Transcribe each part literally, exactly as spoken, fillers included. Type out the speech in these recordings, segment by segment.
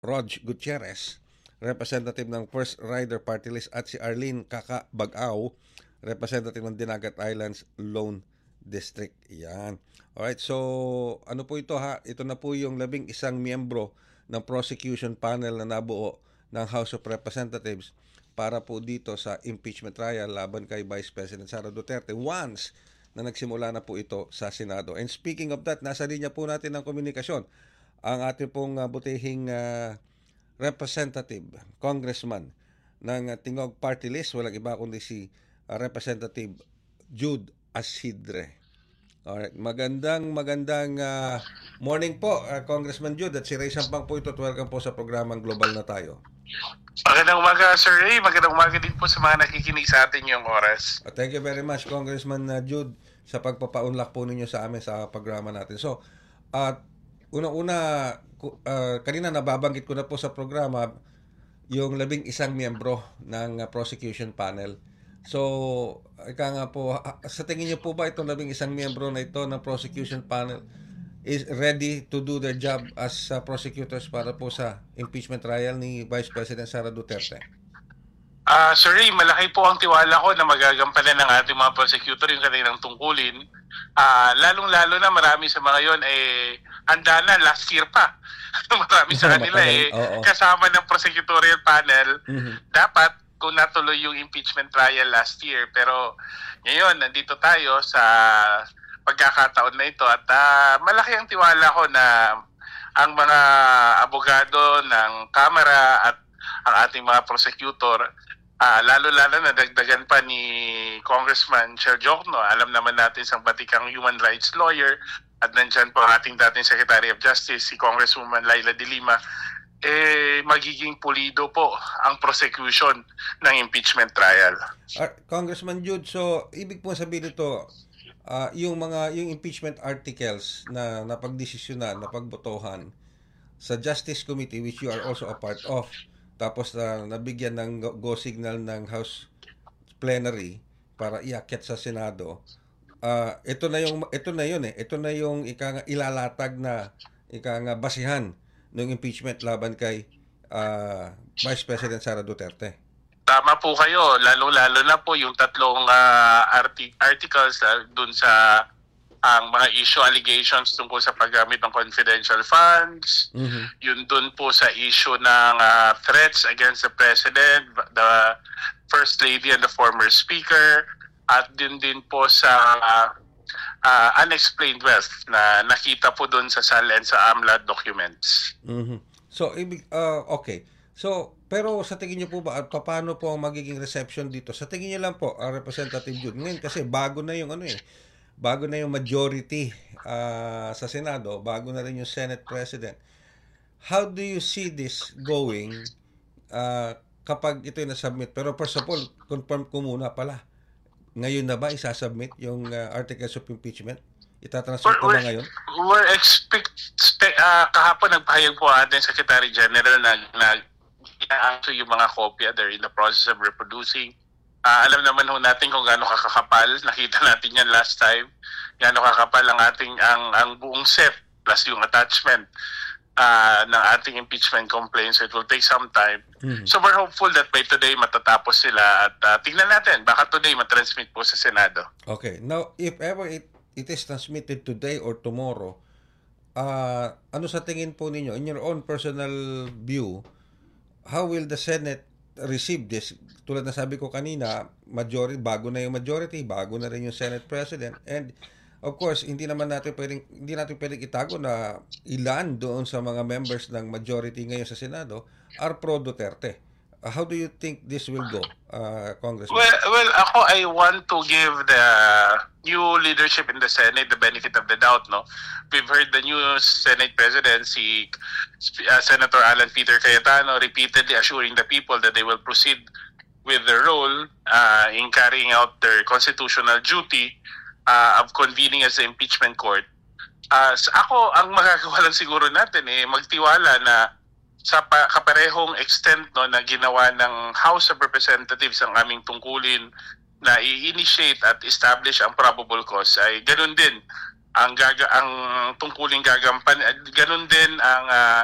Rog Gutierrez, representative ng First Rider Party List, at si Arlene Kaka Bagao, representative ng Dinagat Islands Lone District. Yan. Alright, so ano po ito ha? Ito na po yung labing isang miyembro ng prosecution panel na nabuo ng House of Representatives para po dito sa impeachment trial laban kay Vice President Sara Duterte once na nagsimula na po ito sa Senado. And speaking of that, nasa linya po natin ng komunikasyon ang ating pong uh, butihing uh, representative, congressman ng uh, Tingog Party List, walang iba kundi si uh, Representative Jude Asidre. Alright, magandang magandang uh, morning po, uh, Congressman Jude, at si Ray Sampang po ito. Welcome po sa programang Global na Tayo. Magandang umaga, Sir Ray. Magandang umaga din po sa mga nakikinig sa atin yung oras. Uh, thank you very much, Congressman uh, Jude, sa pagpapaunlak po ninyo sa amin sa programa natin. So, at uh, unang-una, uh, kanina nababanggit ko na po sa programa yung labing isang miyembro ng uh, prosecution panel. So, ika nga po, sa tingin niyo po ba itong labing isang miyembro na ito ng prosecution panel is ready to do their job as uh, prosecutors para po sa impeachment trial ni Vice President Sara Duterte? Uh, Sir Ray, malaki po ang tiwala ko na magagampanan ng ating mga prosecutor yung kanilang tungkulin. Uh, lalong-lalo na marami sa mga yon eh, handa na last year pa. Marami sa kanila eh, oh, oh. kasama ng prosecutorial panel. Mm-hmm. Dapat kung natuloy yung impeachment trial last year. Pero ngayon, nandito tayo sa pagkakataon na ito at uh, malaki ang tiwala ko na ang mga abogado ng Kamara at ang ating mga prosecutor, uh, lalo-lalo na dagdagan pa ni Congressman Sher Jokno. Alam naman natin isang batikang human rights lawyer at nandyan po ang ating dating Secretary of Justice, si Congresswoman Laila De Lima, eh magiging pulido po ang prosecution ng impeachment trial. Uh, Congressman Jude, so ibig po sabihin ito, uh, yung mga yung impeachment articles na napagdesisyonan, napagbotohan sa Justice Committee, which you are also a part of, tapos na uh, nabigyan ng go signal ng House plenary para iakyat sa Senado, uh, ito na yung ito na yun eh ito na yung ika ilalatag na ika nga basihan ng impeachment laban kay uh, Vice President Sara Duterte. Tama po kayo, lalo-lalo na po yung tatlong uh, arti- articles uh, dun sa ang mga issue allegations tungkol sa paggamit ng confidential funds, mm-hmm. yun dun po sa issue ng uh, threats against the President, the First Lady and the former Speaker, at din din po sa uh, uh, unexplained wealth na nakita po dun sa S A L and sa AMLAD documents. Mm-hmm. So, ibig, uh, okay. So, pero sa tingin niyo po ba, at paano po ang magiging reception dito? Sa tingin niyo lang po, uh, Representative Jude, ngayon kasi bago na yung ano eh, bago na yung majority uh, sa Senado, bago na rin yung Senate President. How do you see this going uh, kapag ito yung nasubmit? Pero first of all, confirm ko muna pala. Ngayon na ba isasubmit yung uh, Articles of Impeachment? Itatransmit ko na ngayon? We're expect, uh, kahapon nagpahayag po ating Secretary General na, na ina-answer yung mga kopya. They're in the process of reproducing. Uh, alam naman ho natin kung gaano kakakapal. Nakita natin yan last time. Gaano kakapal ang ating ang, ang buong set plus yung attachment uh, ng ating impeachment complaint. So it will take some time. Mm-hmm. So we're hopeful that by today matatapos sila at uh, tingnan natin. Baka today matransmit po sa Senado. Okay. Now, if ever it, it is transmitted today or tomorrow, uh, ano sa tingin po ninyo, in your own personal view, how will the Senate receive this? Tulad na sabi ko kanina, majority, bago na yung majority, bago na rin yung Senate President, and of course, hindi naman natin pwedeng, hindi natin pwedeng itago na ilan doon sa mga members ng majority ngayon sa Senado are pro-Duterte. Uh, how do you think this will go, uh, Congressman? Well, well, ako, I want to give the new leadership in the Senate the benefit of the doubt, no? We've heard the new Senate President, si uh, Senator Alan Peter Cayetano, repeatedly assuring the people that they will proceed with their role uh, in carrying out their constitutional duty uh, of convening as the impeachment court. Uh, ako, ang magagawa lang siguro natin eh, magtiwala na sa pa- kaparehong extent no, na ginawa ng House of Representatives ang aming tungkulin na i-initiate at establish ang probable cause, ay ganun din ang gaga ang tungkuling gagampan, ganun din ang uh,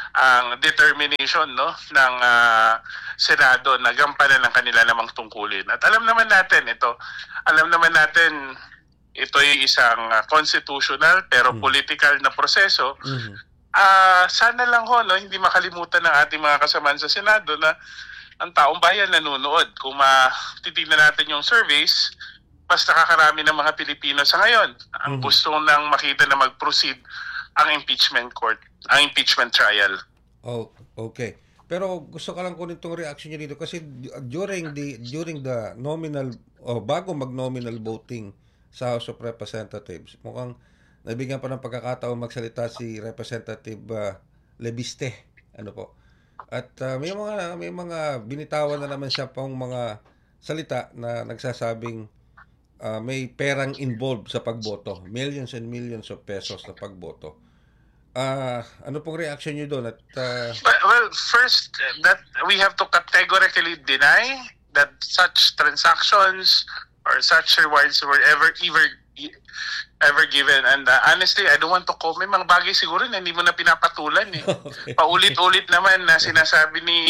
ang determination, no, ng uh, Senado na gampanan ng kanila namang tungkulin. At alam naman natin ito, alam naman natin ito'y isang uh, constitutional pero mm. political na proseso. Mm-hmm. Uh, sana lang ho, no, hindi makalimutan ng ating mga kasamaan sa Senado na ang taong bayan nanonood. Kung matitignan natin yung surveys, mas nakakarami ng mga Pilipino sa ngayon ang mm-hmm. gusto nang makita na mag-proceed ang impeachment court, ang impeachment trial. Oh, okay. Pero gusto ko lang kunin itong reaction niyo dito kasi during the during the nominal o oh, bago mag-nominal voting sa House of Representatives, mukhang nabigyan pa ng pagkakataon magsalita si Representative uh, Lebiste. Ano po? At uh, may mga may mga binitawan na naman siya pang mga salita na nagsasabing uh, may perang involved sa pagboto, millions and millions of pesos na pagboto. Uh, ano pong reaction niyo doon? At uh, well, first, that we have to categorically deny that such transactions or such rewards were ever ever ever given. And uh, honestly, I don't want to comment. May mga bagay siguro na hindi mo na pinapatulan eh. Okay. Paulit-ulit naman na sinasabi ni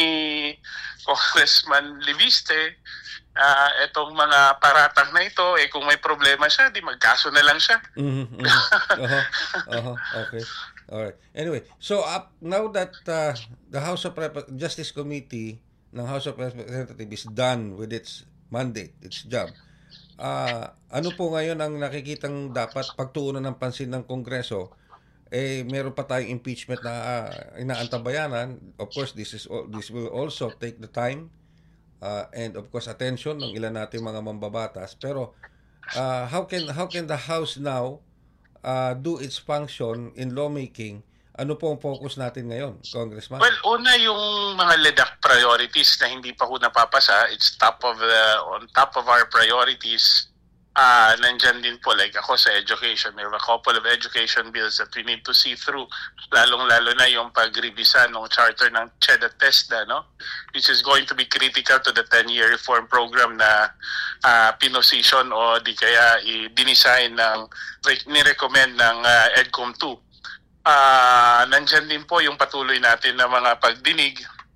Congressman Lebiste, uh, itong mga paratang na ito, eh kung may problema siya, di magkaso na lang siya. Mm-hmm, mm-hmm. Uh-huh, uh-huh, okay. Alright. Anyway, so up now that uh, the House of Rep- Justice Committee ng House of Representatives is done with its mandate, its job, uh, ano po ngayon ang nakikitang dapat pagtuunan ng pansin ng Kongreso? Eh, meron pa tayong impeachment na uh, inaantabayanan. Of course, this is this will also take the time uh, and of course attention ng ilan nating mga mambabatas. Pero uh, how can how can the House now Uh, do its function in lawmaking? Ano po ang focus natin ngayon, Congressman? Well, una yung mga L E D A C priorities na hindi pa ko napapasa, it's top of the, on top of our priorities. Uh, nandyan din po, like ako sa education, may a couple of education bills that we need to see through, lalong-lalo na yung pag-revisa ng charter ng CHED at TESDA, no? Which is going to be critical to the ten-year reform program na uh, pinosisyon o di kaya i-design ng, ni-recommend ng uh, EDCOM two. Uh, nandyan din po yung patuloy natin na mga pagdinig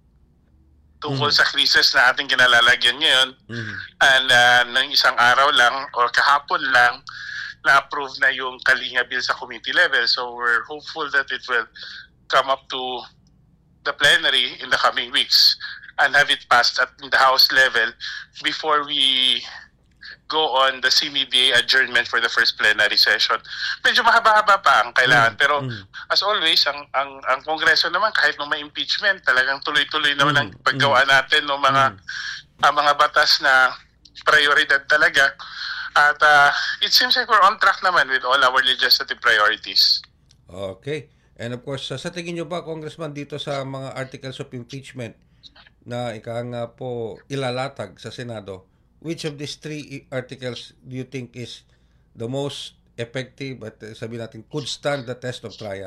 tungkol mm-hmm. sa krisis na ating kinalalagyan ngayon. Mm-hmm. And uh, nang isang araw lang or kahapon lang na-approve na yung Kalinga Bill sa committee level. So we're hopeful that it will come up to the plenary in the coming weeks and have it passed at the House level before we go on the C M D A adjournment for the first plenary session. Medyo mahaba-haba pa ang kailangan. Pero mm. as always, ang, ang ang Kongreso naman, kahit nung may impeachment, talagang tuloy-tuloy naman mm. ang paggawa natin ng mga mm. uh, mga batas na prioridad talaga. At uh, it seems like we're on track naman with all our legislative priorities. Okay. And of course, sa tingin nyo ba, Congressman, dito sa mga articles of impeachment na ika nga po ilalatag sa Senado, which of these three articles do you think is the most effective at uh, sabihin natin could stand the test of trial?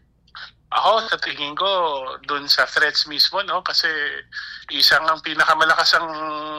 Ako, sa tingin ko, dun sa threats mismo, no? Kasi isang ang pinakamalakas ang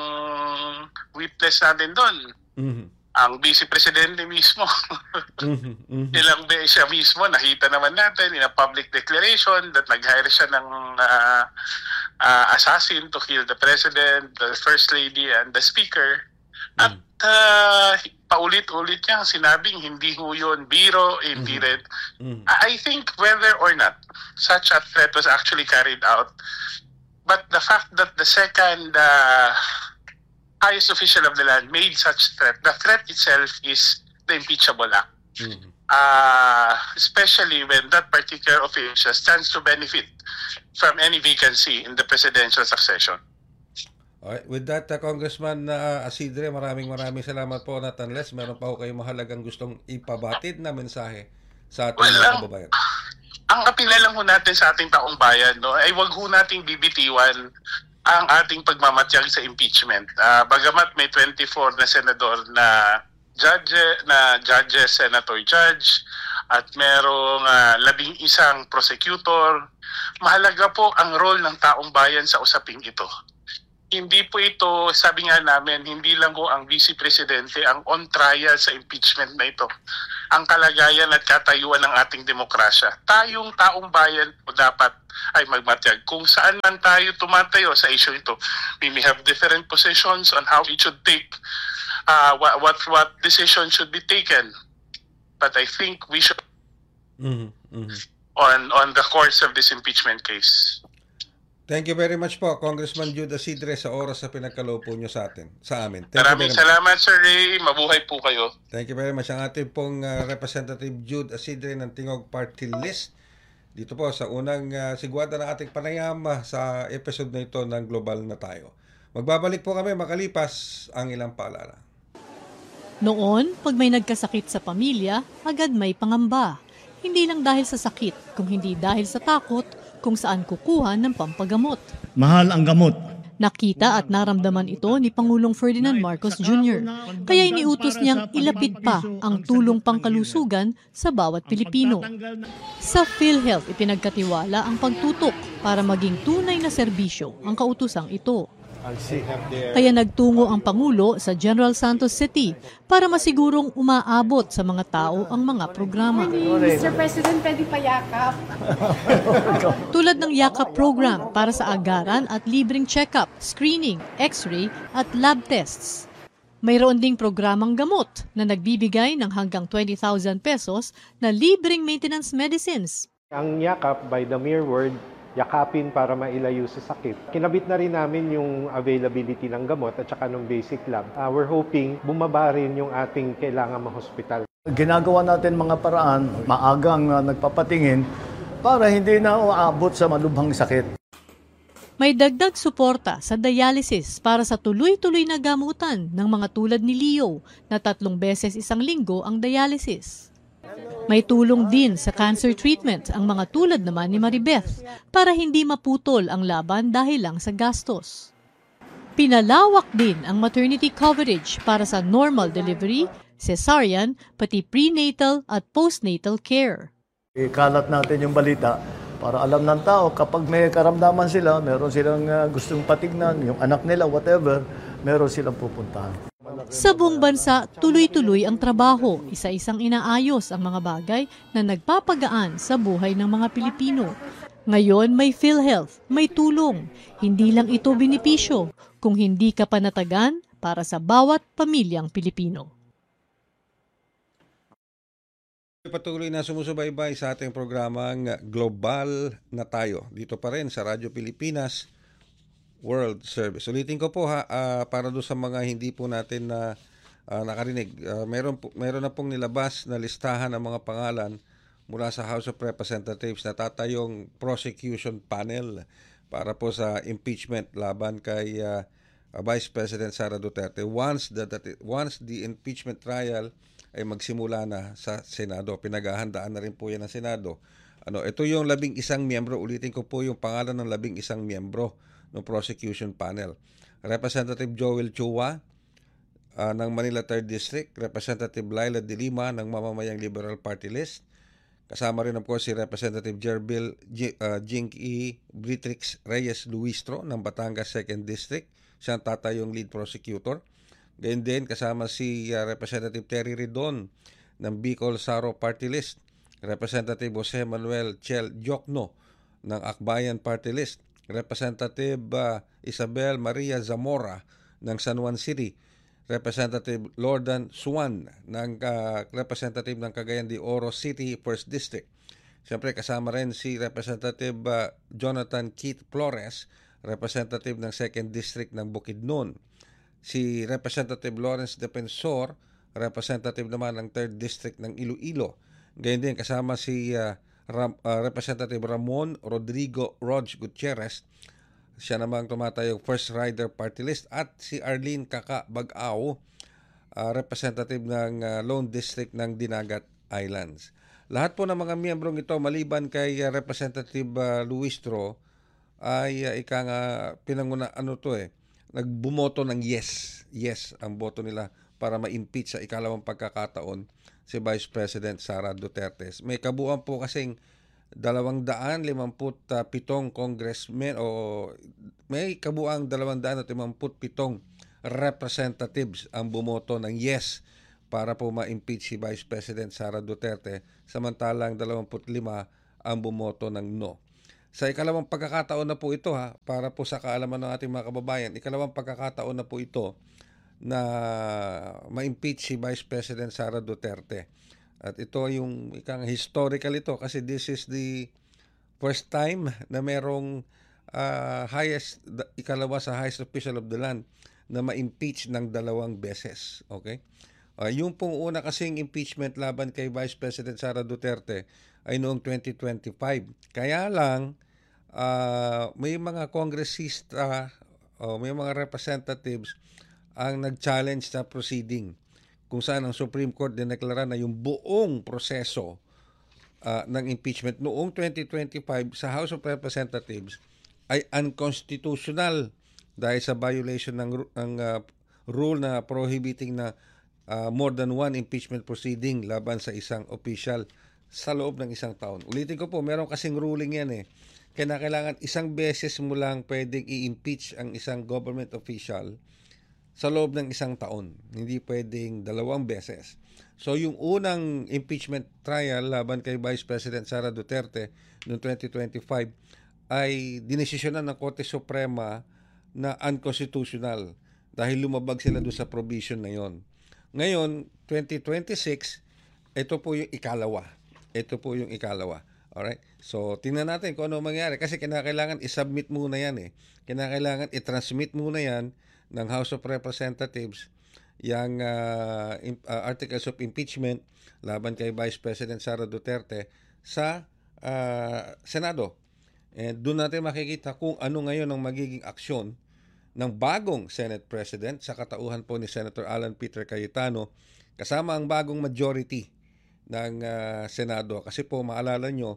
witness natin dun. Mm-hmm. Ang Vice Presidente mismo. mm-hmm. Mm-hmm. Ilang beses siya mismo, nakita naman natin in a public declaration that nag-hire siya ng uh, uh, assassin to kill the President, the First Lady, and the Speaker. Mm-hmm. At uh, paulit-ulit niya sinabing hindi ho yun biro, hindi mm-hmm. rin. Mm-hmm. I think whether or not such a threat was actually carried out, but the fact that the second uh, highest official of the land made such threat, the threat itself is the impeachable act. Mm-hmm. Uh, especially when that particular official stands to benefit from any vacancy in the presidential succession. Alright, with that, uh, Congressman uh, Asidre, maraming maraming salamat po, at unless meron pa ho kayong mahalagang gustong ipabatid na mensahe sa ating well, mga kababayan. Ang apila lang ho natin sa ating taong bayan, no, ay wag ho nating bibitiwan ang ating pagmamatyag sa impeachment. Uh, bagamat may twenty-four na senador na judge, na judges, senator judge, at merong uh, labing isang prosecutor, mahalaga po ang role ng taong bayan sa usaping ito. hindi po ito, sabi nga namin, hindi lang po ang Vice Presidente ang on trial sa impeachment na ito. Ang kalagayan at katayuan ng ating demokrasya. Tayong taong bayan po dapat ay magmatyag. Kung saan man tayo tumatayo sa issue ito, we may have different positions on how it should take, uh, what, what, what decision should be taken. But I think we should Mhm, mhm. on on the course of this impeachment case. Thank you very much po, Congressman Jude Asidre, sa oras na pinagkaloob po nyo sa atin, sa amin. Thank Maraming you very much. salamat, Sir Ray. Mabuhay po kayo. Thank you very much. Ang ating pong uh, Representative Jude Asidre ng Tingog Party List dito po sa unang uh, sigwada ng ating panayam uh, sa episode na ito ng Global na Tayo. Magbabalik po kami makalipas ang ilang paalala. Noon, pag may nagkasakit sa pamilya, agad may pangamba. Hindi lang dahil sa sakit, kung hindi dahil sa takot kung saan kukuha ng pampagamot. Mahal ang gamot. Nakita at naramdaman ito ni Pangulong Ferdinand Marcos Junior Kaya iniutos niyang ilapit pa ang tulong pangkalusugan sa bawat Pilipino. Sa PhilHealth, ipinagkatiwala ang pagtutok para maging tunay na serbisyo ang kautusang ito. Kaya nagtungo ang Pangulo sa General Santos City para masigurong umaabot sa mga tao ang mga programa. mister President, pwede pa yakap. Tulad ng Yakap program para sa agaran at libreng check-up, screening, x-ray at lab tests. Mayroon ding programang gamot na nagbibigay ng hanggang twenty thousand pesos na libreng maintenance medicines. Ang yakap, by the mere word, yakapin para mailayo sa sakit. Kinabit na rin namin yung availability ng gamot at saka ng basic lab. Uh, we're hoping bumaba rin yung ating kailangan ma-hospital. Ginagawa natin mga paraan, maagang uh, nagpapatingin para hindi na uabot sa malubhang sakit. May dagdag suporta sa dialysis para sa tuloy-tuloy na gamutan ng mga tulad ni Leo na tatlong beses isang linggo ang dialysis. May tulong din sa cancer treatment ang mga tulad naman ni Maribeth para hindi maputol ang laban dahil lang sa gastos. Pinalawak din ang maternity coverage para sa normal delivery, cesarean, pati prenatal at postnatal care. Ikalat natin yung balita para alam ng tao kapag may karamdaman sila, meron silang uh, gustong patignan, yung anak nila, whatever, meron silang pupuntahan. Sa buong bansa, tuloy-tuloy ang trabaho, isa-isang inaayos ang mga bagay na nagpapagaan sa buhay ng mga Pilipino. Ngayon may PhilHealth, may tulong. Hindi lang ito benepisyo, kung hindi ka panatagan para sa bawat pamilyang Pilipino. Patuloy na sumusubaybay sa ating programang Global na Tayo. Dito pa rin sa Radyo Pilipinas World Service. Ulitin ko po ha, uh, para doon sa mga hindi po natin na uh, nakarinig. Uh, meron, po, meron na pong nilabas na listahan ng mga pangalan mula sa House of Representatives na tatayong prosecution panel para po sa impeachment laban kay uh, uh, Vice President Sara Duterte once the, the, once the impeachment trial ay magsimula na sa Senado. Pinaghahandaan na rin po yan ng Senado. Ano, ito yung labing isang miyembro. Ulitin ko po yung pangalan ng labing isang miyembro ng prosecution panel. Representative Joel Chua uh, ng Manila third District, Representative Laila De Lima ng Mamamayang Liberal Party List, kasama rin of course si Representative Jerbil G- uh, Jinky Britrix Reyes Luistro ng Batangas second District, siyang tatayong lead prosecutor. Gayun din kasama si uh, Representative Terry Ridon ng Bicol Saro Party List, Representative Jose Manuel Chel Jokno ng Akbayan Party List, Representative uh, Isabel Maria Zamora ng San Juan City, Representative Lordan Suan ng uh, Representative ng Cagayan de Oro City first District. Siyempre kasama rin si Representative uh, Jonathan Keith Flores, Representative ng second District ng Bukidnon. Si Representative Lawrence Defensor, Representative naman ng third District ng Iloilo. Gayun din kasama si uh, Ram, uh, Representative Ramon Rodrigo Rog Gutierrez, siya namang tumatayong First Rider Party List, at si Arlene Kaka Bag-aw, uh, Representative ng uh, Lone District ng Dinagat Islands. Lahat po ng mga miyembrong ito maliban kay uh, Representative uh, Luistro ay uh, ika nga pinanguna ano to eh nagbumoto ng yes. Yes ang boto nila para ma-impeach sa ikalawang pagkakataon si Vice President Sara Duterte. May kabuuan po kasing dalawang daan limampu't pitong congressmen o may kabuang dalawang daan at limampu't pitong representatives ang bumoto ng yes para po ma-impeach si Vice President Sara Duterte, samantalang dalawampu't lima ang bumoto ng no. Sa ikalawang pagkakataon na po ito ha, para po sa kaalaman ng ating mga kababayan, ikalawang pagkakataon na po ito na ma-impeach si Vice President Sara Duterte. At ito yung ikang historical ito kasi this is the first time na merong uh, highest, ikalawa sa highest official of the land na ma-impeach ng dalawang beses. Okay? Uh, yung pong una kasing impeachment laban kay Vice President Sara Duterte ay noong twenty twenty-five. Kaya lang, uh, may mga kongresista o uh, may mga representatives ang nag-challenge sa proceeding kung saan ang Supreme Court dineklara na yung buong proseso uh, ng impeachment noong twenty twenty-five sa House of Representatives ay unconstitutional dahil sa violation ng, ng uh, rule na prohibiting na uh, more than one impeachment proceeding laban sa isang official sa loob ng isang taon. Ulitin ko po, meron kasing ruling yan eh. Kaya kailangan isang beses mo lang pwedeng i-impeach ang isang government official sa loob ng isang taon. Hindi pwedeng dalawang beses. So yung unang impeachment trial laban kay Vice President Sara Duterte noong twenty twenty-five ay dinesisyonan ng Korte Suprema na unconstitutional dahil lumabag sila doon sa provision na yon. Ngayon, twenty twenty-six, ito po yung ikalawa. Ito po yung ikalawa. Alright? So, tingnan natin kung ano mangyari. Kasi kinakailangan i-submit muna yan eh. Kinakailangan i-transmit muna yan ng House of Representatives yung uh, uh, articles of impeachment laban kay Vice President Sara Duterte sa uh, Senado. And doon natin makikita kung ano ngayon ang magiging aksyon ng bagong Senate President sa katauhan po ni Senator Alan Peter Cayetano kasama ang bagong majority ng uh, Senado. Kasi po maalala nyo,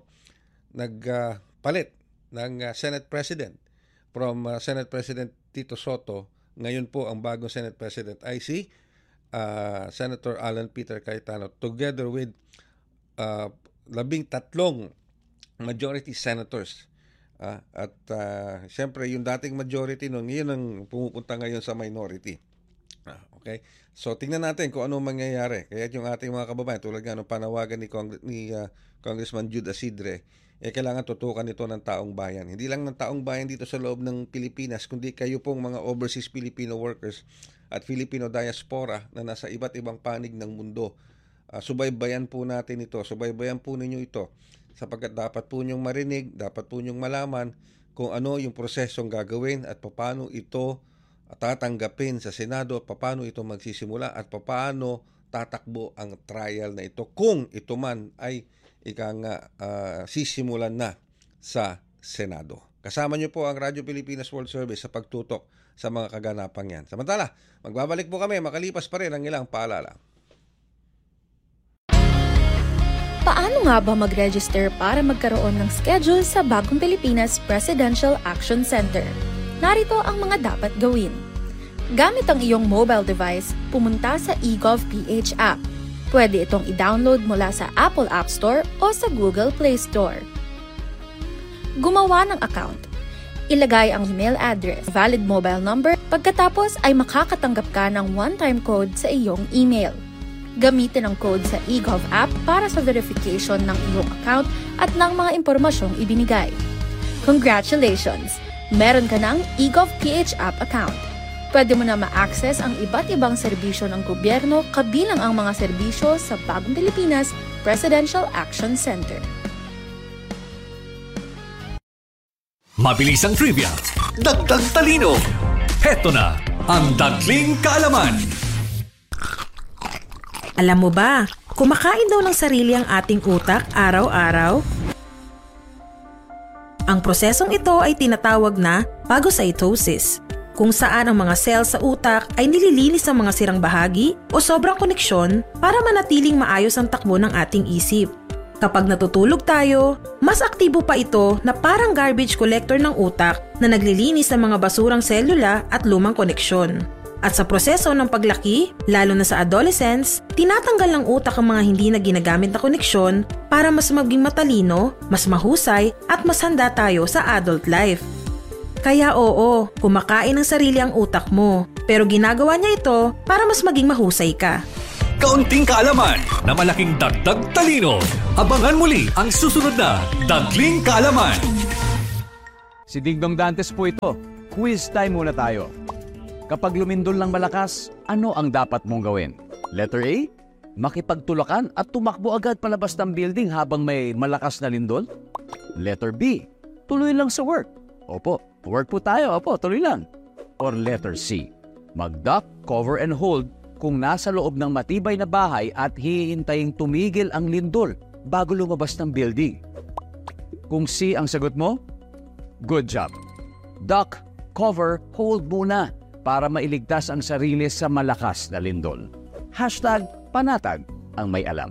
nagpalit uh, ng uh, Senate President from uh, Senate President Tito Soto. Ngayon po ang bagong Senate President ay si uh, Senator Alan Peter Cayetano together with uh, labing tatlong majority senators. Uh, at uh, siyempre yung dating majority noon, ngayon ang pumupunta ngayon sa minority. Uh, okay? So tingnan natin kung ano mangyayari. Kaya yung ating mga kababayan, tulad nga ng panawagan ni, Cong- ni uh, Congressman Jude Asidre, eh kailangan tutukan ito ng taong bayan. Hindi lang ng taong bayan dito sa loob ng Pilipinas, kundi kayo pong mga overseas Filipino workers at Filipino diaspora na nasa iba't ibang panig ng mundo. Uh, subaybayan po natin ito. Subaybayan po ninyo ito. Sapagkat dapat po nyong marinig, dapat po nyong malaman kung ano yung prosesong gagawin at paano ito tatanggapin sa Senado, at paano ito magsisimula at paano tatakbo ang trial na ito kung ito man ay ika nga uh, sisimulan na sa Senado. Kasama niyo po ang Radyo Pilipinas World Service sa pagtutok sa mga kaganapang yan. Samantala, magbabalik po kami makalipas pa rin ang ilang paalala. Paano nga ba mag-register para magkaroon ng schedule sa Bagong Pilipinas Presidential Action Center? Narito ang mga dapat gawin. Gamit ang iyong mobile device, pumunta sa eGovPH app. Pwede itong i-download mula sa Apple App Store o sa Google Play Store. Gumawa ng account. Ilagay ang email address, valid mobile number, pagkatapos ay makakatanggap ka ng one-time code sa iyong email. Gamitin ang code sa eGov app para sa verification ng iyong account at ng mga impormasyong ibinigay. Congratulations! Meron ka ng eGovPH app account. Pwede mo na ma-access ang iba't ibang serbisyo ng gobyerno kabilang ang mga serbisyo sa Bagong Pilipinas Presidential Action Center. Mabilis ang trivia, dagdag talino. Heto na ang Dagling Kaalaman. Alam mo ba, kumakain daw ng sarili ang ating utak araw-araw? Ang prosesong ito ay tinatawag na phagocytosis, kung saan ang mga cells sa utak ay nililinis ang mga sirang bahagi o sobrang koneksyon para manatiling maayos ang takbo ng ating isip. Kapag natutulog tayo, mas aktibo pa ito na parang garbage collector ng utak na naglilinis ng mga basurang selula at lumang koneksyon. At sa proseso ng paglaki, lalo na sa adolescence, tinatanggal ng utak ang mga hindi na ginagamit na koneksyon para mas maging matalino, mas mahusay at mas handa tayo sa adult life. Kaya oo, kumakain ng sarili ang utak mo, pero ginagawa niya ito para mas maging mahusay ka. Kaunting kaalaman na malaking dagdag talino. Abangan muli ang susunod na Dagling Kaalaman. Si Dingdong Dantes po ito. Quiz time muna tayo. Kapag lumindol ng malakas, ano ang dapat mong gawin? Letter A, makipagtulakan at tumakbo agad palabas ng building habang may malakas na lindol? Letter B, tuloy lang sa work. Opo, work po tayo. Opo, tuloy lang. Or letter C, mag-duck, cover and hold kung nasa loob ng matibay na bahay at hihintaying tumigil ang lindol bago lumabas ng building. Kung C ang sagot mo, good job. Duck, cover, hold muna para mailigtas ang sarili sa malakas na lindol. Hashtag panatag ang may alam.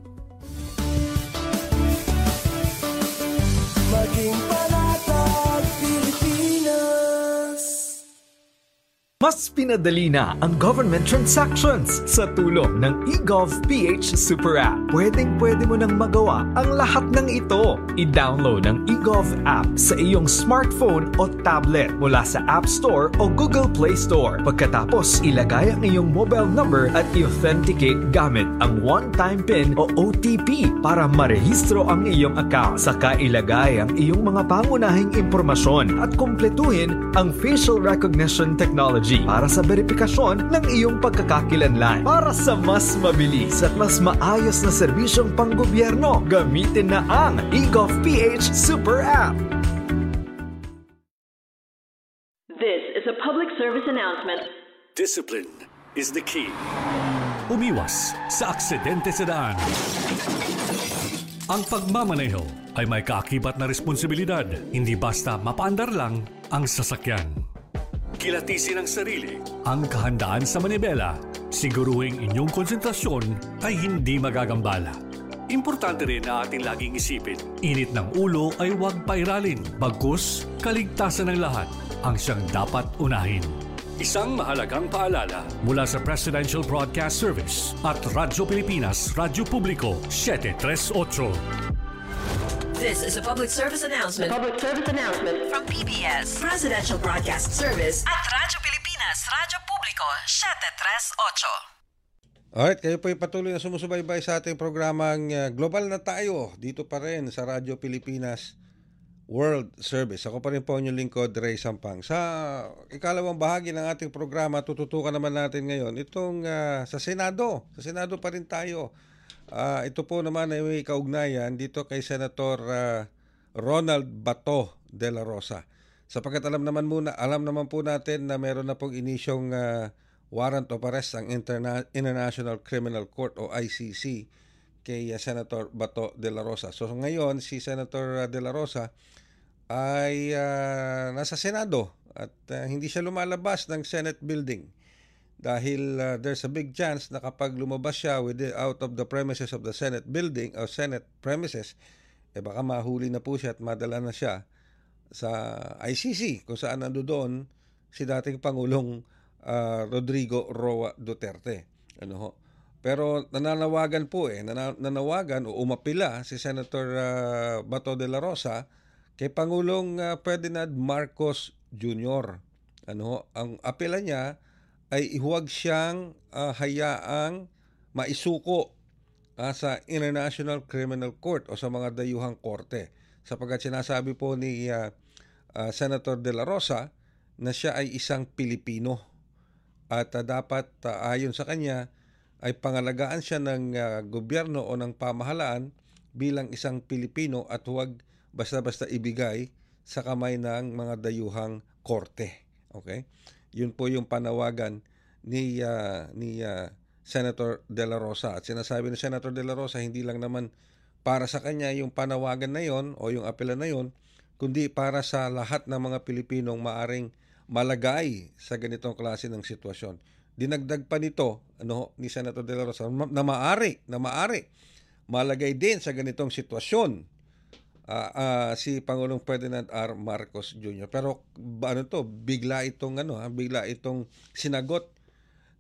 Maging panatag Pilipinas. Mas pinadali na ang government transactions sa tulong ng eGovPH Super App. Pwedeng-pwede mo nang magawa ang lahat ng ito. I-download ang eGov app sa iyong smartphone o tablet mula sa App Store o Google Play Store. Pagkatapos, ilagay ang iyong mobile number at i-authenticate gamit ang one-time PIN o O T P para marehistro ang iyong account. Saka ilagay ang iyong mga pangunahing impormasyon at kumpletuhin ang facial recognition technology para sa verifikasyon ng iyong pagkakakilanlan. Para sa mas mabilis at mas maayos na serbisyong panggobyerno, gamitin na ang eGovPH Super App. This is a public service announcement. Discipline is the key. Umiwas sa aksidente sa daan. Ang pagmamaneho ay may kaakibat na responsibilidad. Hindi basta mapaandar lang ang sasakyan. Kilatisin ang sarili, ang kahandaan sa manibela. Siguruhing inyong konsentrasyon ay hindi magagambala. Importante rin na ating laging isipin, init ng ulo ay huwag pairalin. Bagkus, kaligtasan ng lahat ang siyang dapat unahin. Isang mahalagang paalala mula sa Presidential Broadcast Service at Radyo Pilipinas, Radyo Publiko, seven three eight. This is a public service announcement. A public service announcement From P B S, Presidential Broadcast Service at Radyo Pilipinas, Radyo Publiko, seven three eight. Alright, kayo po ay patuloy na sumusubaybay sa ating programang uh, Global na Tayo dito pa rin sa Radyo Pilipinas World Service. Ako pa rin po inyong lingkod, Ray Sampang. Sa ikalawang bahagi ng ating programa, tututukan naman natin ngayon itong uh, sa Senado. Sa Senado pa rin tayo. Uh, ito po naman ay may kaugnayan dito kay Senator uh, Ronald Bato de la Rosa. Sapagkat alam naman muna, alam naman po natin na meron na pong inisyong uh, warrant of arrest ang Interna- International Criminal Court o I C C kay uh, Senator Bato de la Rosa. So ngayon si Senator uh, de la Rosa ay uh, nasa Senado at uh, hindi siya lumalabas ng Senate building. Dahil uh, there's a big chance na kapag lumabas siya with the, out of the premises of the Senate building o Senate premises, eh baka mahuli na po siya at madala na siya sa I C C kung saan nando doon si dating Pangulong uh, Rodrigo Roa Duterte. Ano ho? Pero nananawagan po eh, nananawagan o umapila si Senator uh, Bato de la Rosa kay Pangulong uh, Ferdinand Marcos Junior Ano ho? Ang apela niya ay huwag siyang uh, hayaang maisuko uh, sa International Criminal Court o sa mga dayuhang korte. Sapagkat sinasabi po ni uh, uh, Senator de la Rosa na siya ay isang Pilipino at uh, dapat uh, ayon sa kanya ay pangalagaan siya ng uh, gobyerno o ng pamahalaan bilang isang Pilipino at huwag basta-basta ibigay sa kamay ng mga dayuhang korte. Okay? Yun po yung panawagan ni uh, ni uh, Senator de la Rosa. At sinasabi ni Senator de la Rosa, hindi lang naman para sa kanya yung panawagan na yon o yung apela na yon, kundi para sa lahat ng mga Pilipinong maaring malagay sa ganitong klase ng sitwasyon. Dinagdag pa nito ano ni Senator de la Rosa na maari, na maari malagay din sa ganitong sitwasyon Uh, uh, si Pangulong Ferdinand R. Marcos Junior Pero ano to, bigla itong ano, ha, bigla itong sinagot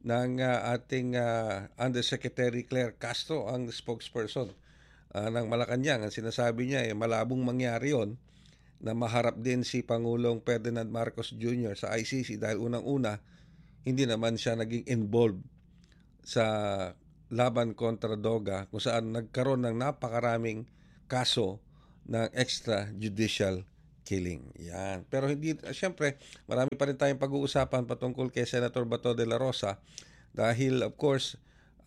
ng uh, ating uh, Undersecretary Claire Castro, ang spokesperson uh, ng Malacanang. Ang sinasabi niya, eh, malabong mangyari yon na maharap din si Pangulong Ferdinand Marcos Junior sa I C C dahil unang-una, hindi naman siya naging involved sa laban kontra Doga kung saan nagkaroon ng napakaraming kaso ng extrajudicial killing. Yan. Pero hindi, siyempre, marami pa rin tayong pag-uusapan patungkol kay Senator Bato de la Rosa dahil, of course,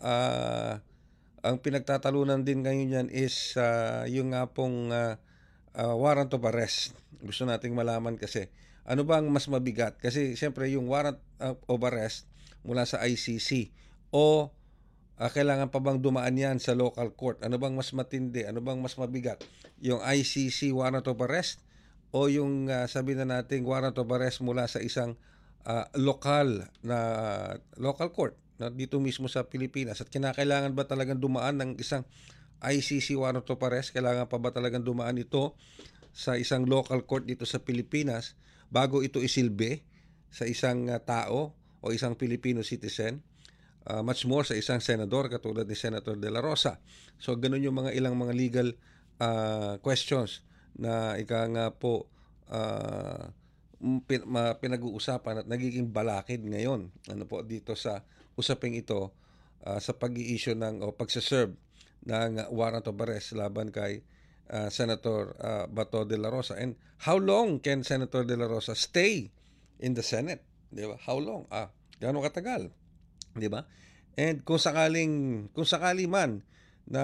uh, ang pinagtatalunan din ngayon yan is uh, yung nga pong uh, uh, warrant of arrest. Gusto nating malaman kasi, ano bang mas mabigat? Kasi, siyempre, yung warrant of arrest mula sa I C C o uh, kailangan pa bang dumaan yan sa local court? Ano bang mas matindi? Ano bang mas mabigat? Yung I C C warrant of arrest o yung uh, sabi na nating warrant of arrest mula sa isang uh, lokal na local court na dito mismo sa Pilipinas, at kinakailangan ba talagang dumaan ng isang I C C warrant of arrest? Kailangan pa ba talagang dumaan ito sa isang local court dito sa Pilipinas bago ito isilbi sa isang uh, tao o isang Filipino citizen? Uh, much more sa isang senador katulad ni Senator De La Rosa. So ganun yung mga ilang mga legal uh, questions na ika nga po uh, pin, ma, pinag-uusapan at nagiging balakid ngayon ano po dito sa usaping ito uh, sa pag-i-issue ng o pagsaserve ng warrant of arrest laban kay uh, Senator uh, Bato de la Rosa. And how long can Senator de la Rosa stay in the Senate? Di ba? How long? Ah, gaano katagal? Di ba? And kung sakaling kung sakali man na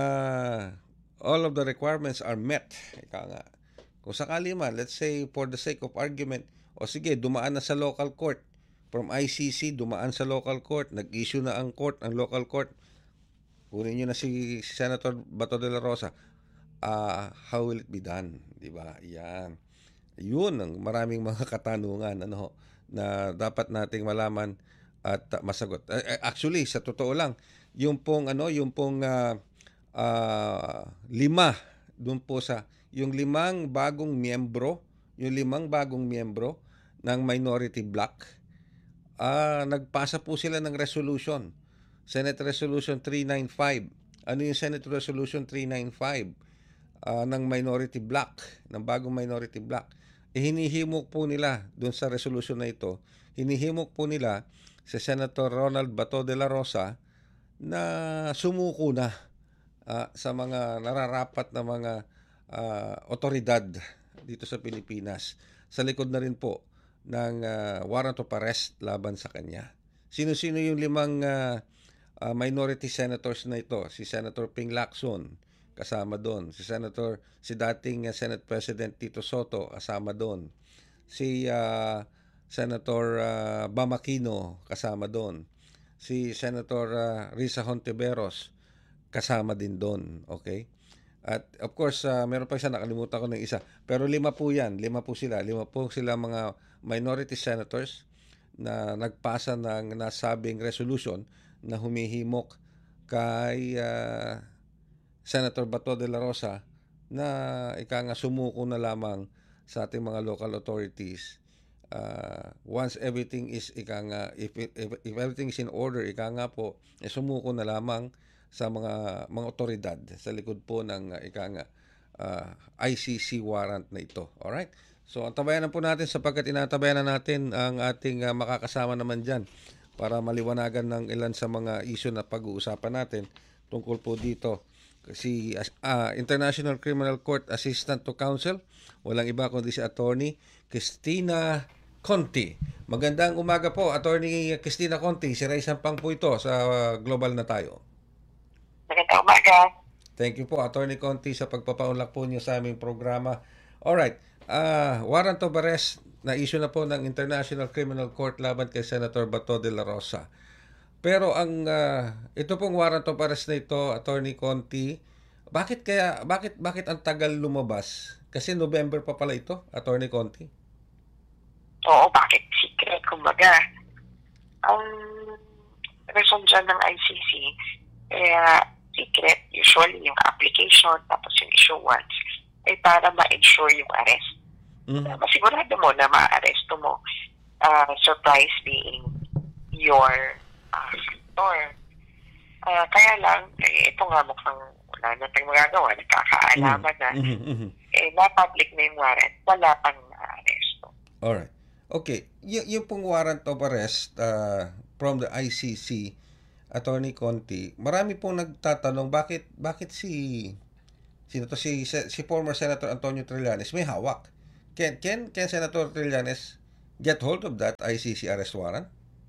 all of the requirements are met, ika nga, kung sakali man, let's say for the sake of argument, o sige, dumaan na sa local court, from I C C, dumaan sa local court, nag-issue na ang court, ang local court, kunin nyo na si, si Senator Bato de la Rosa, uh, how will it be done? Diba? Yan. Yun ang maraming mga katanungan ano, na dapat nating malaman at uh, masagot. Uh, actually, sa totoo lang, yung pong, ano, yung pong uh, uh, lima, dun po sa yung limang bagong miyembro, yung limang bagong miyembro ng minority bloc, uh, nagpasa po sila ng resolution. Senate Resolution three ninety-five. Ano yung Senate Resolution three ninety-five uh, ng minority bloc, ng bagong minority bloc? Eh, hinihimok po nila dun sa resolution na ito, hinihimok po nila si Senator Ronald Bato de la Rosa na sumuko na uh, sa mga nararapat na mga Uh, otoridad dito sa Pilipinas sa likod na rin po ng uh, warrant of arrest laban sa kanya. Sino-sino yung limang uh, uh, minority senators na ito? Si Senator Ping Lacson kasama doon. Si Senator, si dating uh, Senate President Tito Soto kasama doon. Si uh, Senator uh, Bam Aquino kasama doon. Si Senator uh, Risa Hontiveros kasama din doon. Okay? At of course, uh, meron pa isa, nakalimutan ko ng isa. Pero lima po yan, lima po sila. Lima po sila mga minority senators na nagpasa ng nasabing resolution na humihimok kay uh, Senator Bato de la Rosa na ika nga sumuko na lamang sa ating mga local authorities. Uh, once everything is, ika nga, if, if, if everything is in order, ika nga po, eh, sumuko na lamang sa mga mga otoridad sa likod po ng uh, ika nga uh, I C C warrant na ito. Alright? So, antabayan na po natin sapagkat inatabayan na natin ang ating uh, makakasama naman dyan para maliwanagan ng ilan sa mga issue na pag-uusapan natin tungkol po dito. Si uh, International Criminal Court Assistant to Counsel, walang iba kundi si Attorney Cristina Conti. Magandang umaga po, Attorney Cristina Conti. Si Ray Sampang po ito sa uh, Global na Tayo. Magandang umaga. Thank you po, Attorney Conti, sa pagpapaunlak po niyo sa aming programa. Alright, uh, warrant of arrest na issue na po ng International Criminal Court laban kay Senator Bato de la Rosa. Pero ang uh, ito pong warrant of arrest na ito, Attorney Conti, bakit kaya bakit bakit ang tagal lumabas? Kasi November pa pala ito, Attorney Conti. Oo, bakit secret kumbaga? Ang reason dyan ng I C C eh secret, usually yung application tapos yung issuance ay para ma-ensure yung arrest. Mm-hmm. Uh, masigurado mo na ma-arresto mo. Uh, surprise being your uh, factor. Uh, kaya lang, eh, ito nga mukhang wala na tayong magagawa, nagkakaalaman na, mm-hmm, mm-hmm. eh, na-public na yung warrant, wala pang na-aresto. Alright. Okay. Y- yung pong warrant of arrest uh, from the I C C, Attorney Conti, marami pong nagtatanong, bakit bakit si sino to, si, si former Senator Antonio Trillanes may hawak? Can, can, can Senator Trillanes get hold of that I C C arrest warrant?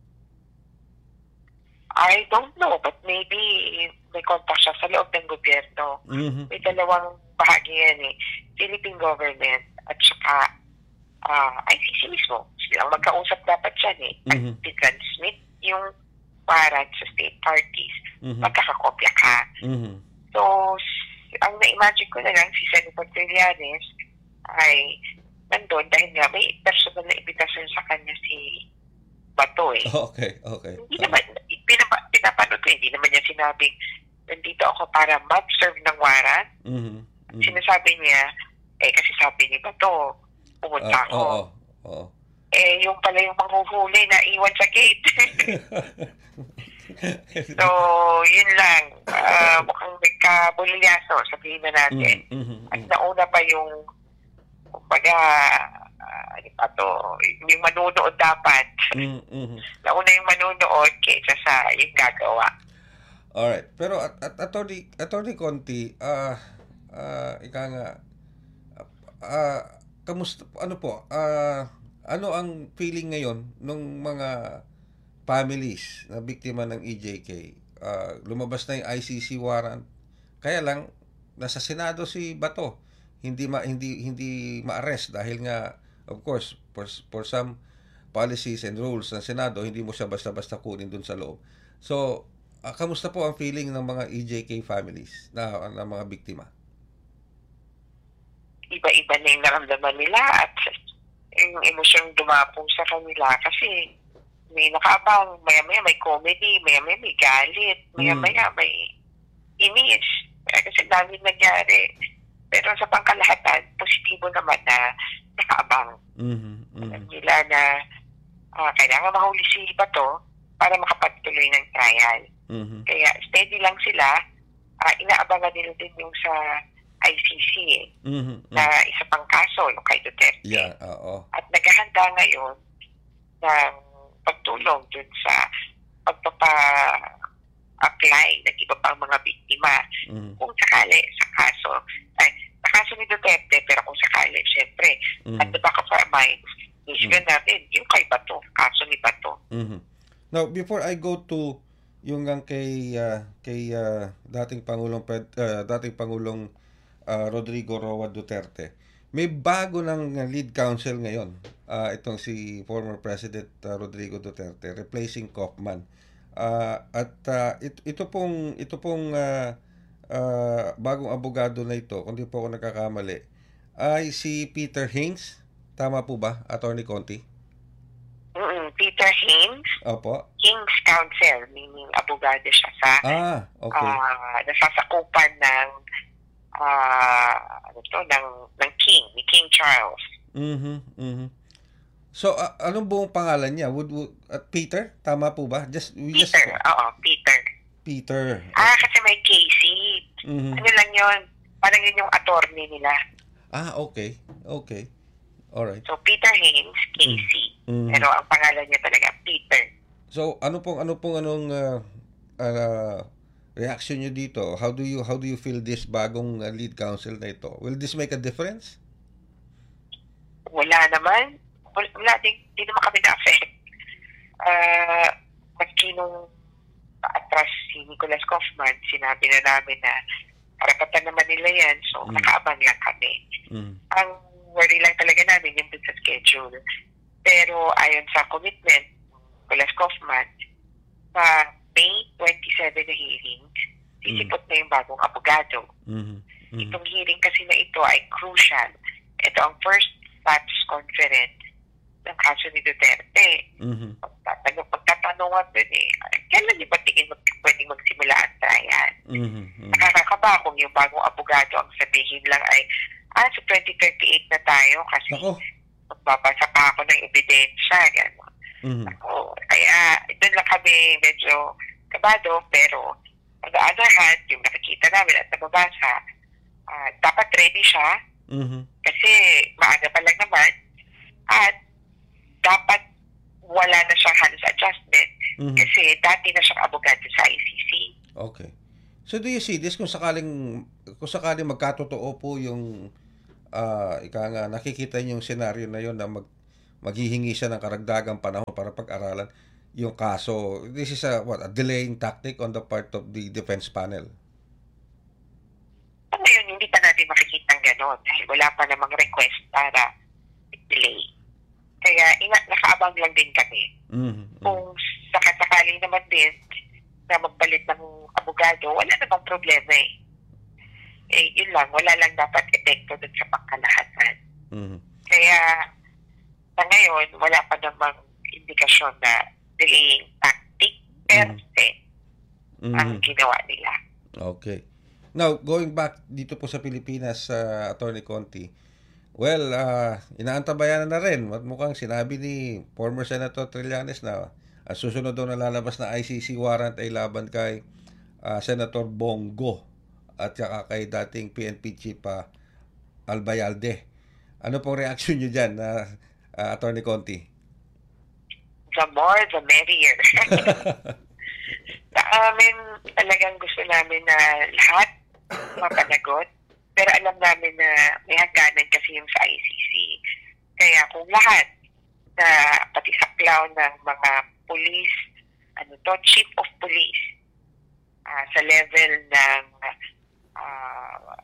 I don't know, but maybe may contact siya sa loob ng gobyerno. Mm-hmm. May dalawang bahagi yan eh. Philippine government at saka uh, I C C mismo. Silang magkausap dapat siya eh. Mm-hmm. At transmit yung warrant sa state parties. Mm-hmm. Magkakakopya ka. Mm-hmm. So, ang na-imagine ko na lang si Senator Trillanes ay nandun dahil nga may personal na invitation sa kanya si Bato eh. Okay, okay. Hindi naman, pinapa, pinapanood ko, hindi naman niya sinabing nandito ako para mag-serve ng warrant. Mm-hmm. Mm-hmm. Sinasabi niya, eh kasi sabi ni Bato, pumunta uh, ako. Oo, oo, oo. Eh, yung pala yung manghuhuli na iwan sa gate. So, yun lang. Uh, mukhang nagkabulilyaso, sabihin na natin. Mm-hmm. At nauna pa yung, kumbaga, uh, ano pa to, yung manunood dapat. Mm-hmm. Nauna yung manunood kaysa sa yung gagawa. Alright. Pero, at, at Attorney, Attorney Conti, ah, uh, uh, ika nga, ah, uh, kamusta, ano po, ah, uh, ano ang feeling ngayon ng mga families na biktima ng E J K? Uh, lumabas na yung I C C warrant. Kaya lang nasa Senado si Bato. Hindi ma hindi hindi ma-arrest dahil nga of course for, for some policies and rules ng Senado hindi mo siya basta-basta kunin dun sa loob. So, uh, kamusta po ang feeling ng mga E J K families na, na mga biktima? Iba-iba na yung naramdaman nila at yung emosyong dumapo sa kanila kasi may nakaabang, maya-maya may comedy, maya-maya may galit, maya-maya may inis. Kasi dami nangyari. Pero sa pangkalahatan, positibo naman na nakaabang. Mm-hmm, mm-hmm. Alam nila na uh, kailangan mahuli si Bato para makapagtuloy ng trial. Mm-hmm. Kaya steady lang sila. Uh, inaabangan nila din yung sa I C C eh, mm-hmm. na isa pang kaso, yung kay Duterte. Yeah, oo. At naghahanda ngayon ng pagtulong dun sa pagpapa-apply ng iba pang mga biktima. Mm-hmm. Kung sakali sa kaso, ay, sa kaso ni Duterte, pero kung sakali, syempre, mm-hmm. at the back of our minds, isgan mm-hmm. natin yung kay Bato, kaso ni Bato. Mm-hmm. Now, before I go to yung ang kay uh, kay uh, dating Pangulong uh, dating Pangulong uh, Rodrigo Roa Duterte, may bago ng lead counsel ngayon. Uh, itong si former President uh, Rodrigo Duterte replacing Kaufman. Uh, at uh, ito, ito pong ito pong uh, uh, bagong abogado na ito, kung di po ako nagkakamali, ay si Peter Haynes. Tama po ba, Attorney Conti? Mm-mm, Peter Haynes. Opo. King's Counsel, meaning abogado siya sa ah, okay. uh, nasasakupan ng uh, ano to, ng, ng King, ni King Charles. Mhm, mhm. So, uh, anong buong pangalan niya? Would, would uh, Peter? Tama po ba? Just we Peter, just oo, Peter. Peter. Ah, kasi may K C. Mhm. Ano lang yun? Parang yun yung attorney nila. Ah, okay. Okay. Alright. So, Peter Haynes, K C. Mm. Pero ang pangalan niya talaga, Peter. So, ano pong ano pong anong uh, uh, reaction niyo dito? How do you how do you feel this bagong uh, lead counsel na ito? Will this make a difference? Wala naman. Wala, wala din, di naman kami na-affect. Uh, maski nung atras si Nicholas Kaufman, sinabi na namin na karapatan naman nila yan, so mm. nakaabang lang kami. Mm. Ang worry lang talaga namin yung dun sa schedule. Pero ayon sa commitment, Nicholas Kaufman, sa May twenty-seventh na hearing, sisipot mm. na yung bagong abogado. Mm-hmm. Mm-hmm. Itong hearing kasi na ito ay crucial. Ito ang first batch conference ng kaso ni Duterte. Mm-hmm. Pagtatanong, pagtatanungan dun eh, kailan niyo ba tingin mag, pwedeng magsimula ang trial? Mm-hmm. Mm-hmm. Nakakakaba kung yung bagong abogado ang sabihin lang ay, ah, sa twenty thirty-eight na tayo kasi magbabasa pa ako ng ebidensya. Gano'n. Mm-hmm. Ako, kaya doon lang kami medyo kabado, pero on the other hand, yung nakikita namin at nababasa, uh, dapat ready siya Mm-hmm. kasi maaga pa lang naman at dapat wala na siyang halos adjustment Mhm. kasi dati na siyang abogado sa I C C. Okay. So do you see this kung sakaling kung sakaling magkatotoo po yung ah ika nga nakikita niyo yung senaryo na yon na mag maghihingi siya ng karagdagang panahon para pag-aralan yung kaso. This is a what a delaying tactic on the part of the defense panel. So, ngayon, hindi pa natin makikita ng gano'n dahil wala pa namang request para delay. Kaya ina, nakaabang lang din kami. Mm-hmm. Kung sakasakali naman din na magbalit ng abogado, wala namang problema eh. Eh, yun lang, wala lang dapat epekto dun sa pangkalahatan. Mm-hmm. Kaya, sa ngayon, wala pa namang indikasyon na delaying tactic per se ang ginawa nila. Okay. Now, going back dito po sa Pilipinas, uh, Attorney Conti, well, uh, inaantabayanan na rin. At mukhang sinabi ni former Senator Trillanes na ang susunod daw na lalabas na I C C warrant ay laban kay uh, Senator Bongo at saka kay dating P N P chief uh, Albayalde. Ano pong reaction nyo dyan, uh, uh, Attorney Conti? The more, the merrier. Sa amin, talagang gusto namin na lahat mapanagot. Pero alam namin na may hangganan kasi yung sa I C C. Kaya kung lahat na pati saklaw ng mga police, ano to, chief of police, uh, sa level ng uh,